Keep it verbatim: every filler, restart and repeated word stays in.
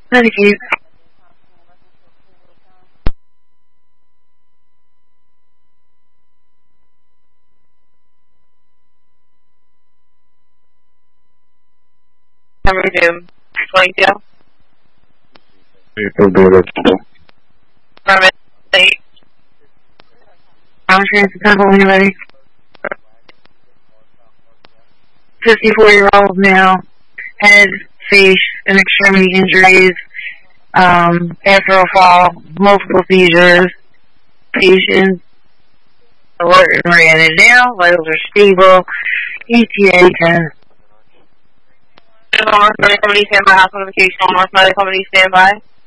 Thank you. Resume. twenty-two. People do that. Permit eight. I'm transit temple when you're ready. fifty-four-year-old male, head, face, and extremity injuries, um, after a fall, multiple seizures, patient alert and ran it down, vitals are stable, E T A ten. North Medical Company stand by. Hospital location. North Medical Company stand by.